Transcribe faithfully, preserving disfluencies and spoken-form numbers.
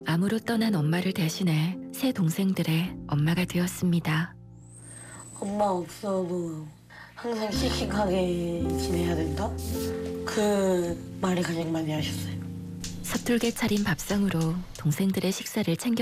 암으로 떠난 엄마를 대신해 새 동생들의 엄마가 되었습니다. 엄마 없어도 항상 씩씩하게 지내야 된다? 그 말이 가장 많이 하셨어요. 서툴게 차린 밥상으로 동생들의 식사를 챙겨